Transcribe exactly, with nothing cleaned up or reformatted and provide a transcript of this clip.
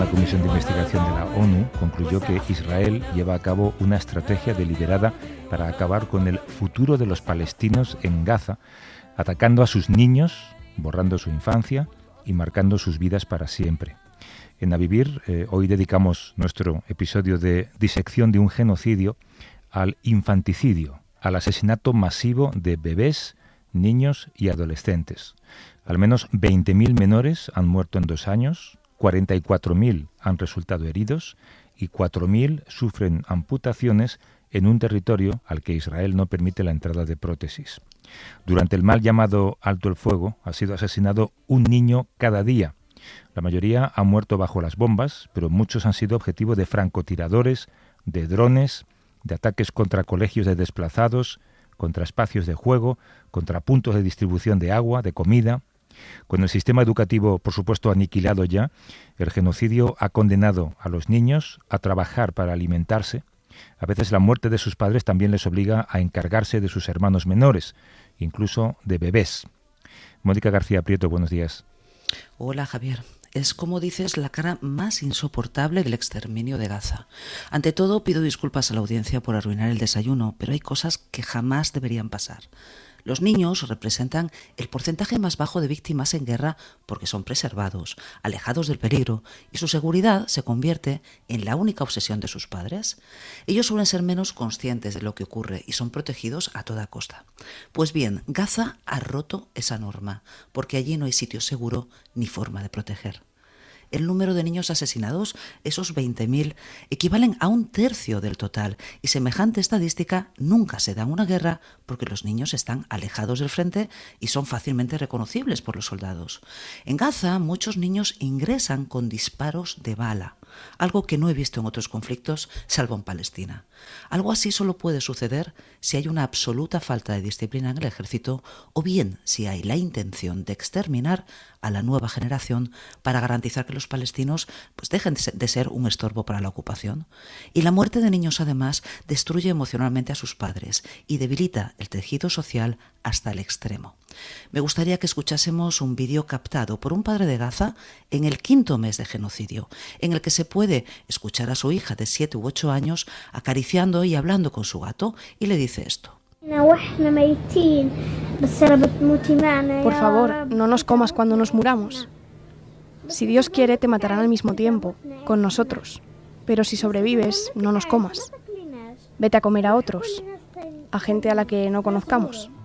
La Comisión de Investigación de la ONU concluyó que Israel lleva a cabo una estrategia deliberada para acabar con el futuro de los palestinos en Gaza, atacando a sus niños, borrando su infancia y marcando sus vidas para siempre. En A Vivir, eh, hoy dedicamos nuestro episodio de disección de un genocidio al infanticidio, al asesinato masivo de bebés, niños y adolescentes. Al menos veinte mil menores han muerto en dos años, cuarenta y cuatro mil han resultado heridos y cuatro mil sufren amputaciones en un territorio al que Israel no permite la entrada de prótesis. Durante el mal llamado Alto el Fuego ha sido asesinado un niño cada día. La mayoría han muerto bajo las bombas, pero muchos han sido objetivo de francotiradores, de drones, de ataques contra colegios de desplazados, contra espacios de juego, contra puntos de distribución de agua, de comida. Con el sistema educativo, por supuesto, aniquilado ya, el genocidio ha condenado a los niños a trabajar para alimentarse. A veces la muerte de sus padres también les obliga a encargarse de sus hermanos menores, incluso de bebés. Mónica García Prieto, buenos días. Hola, Javier. Es, como dices, la cara más insoportable del exterminio de Gaza. Ante todo, pido disculpas a la audiencia por arruinar el desayuno, pero hay cosas que jamás deberían pasar. Los niños representan el porcentaje más bajo de víctimas en guerra porque son preservados, alejados del peligro, y su seguridad se convierte en la única obsesión de sus padres. Ellos suelen ser menos conscientes de lo que ocurre y son protegidos a toda costa. Pues bien, Gaza ha roto esa norma, porque allí no hay sitio seguro ni forma de proteger. El número de niños asesinados, esos veinte mil, equivalen a un tercio del total, y semejante estadística nunca se da en una guerra porque los niños están alejados del frente y son fácilmente reconocibles por los soldados. En Gaza, muchos niños ingresan con disparos de bala, algo que no he visto en otros conflictos, salvo en Palestina. Algo así solo puede suceder si hay una absoluta falta de disciplina en el ejército o bien si hay la intención de exterminar a la nueva generación para garantizar que los palestinos pues, dejen de ser un estorbo para la ocupación. Y la muerte de niños, además, destruye emocionalmente a sus padres y debilita el tejido social hasta el extremo. Me gustaría que escuchásemos un vídeo captado por un padre de Gaza en el quinto mes de genocidio, en el que se puede escuchar a su hija de siete u ocho años acariciando y hablando con su gato, y le dice esto. Por favor, no nos comas cuando nos muramos. Si Dios quiere, te matarán al mismo tiempo, con nosotros. Pero si sobrevives, no nos comas. Vete a comer a otros, a gente a la que no conozcamos.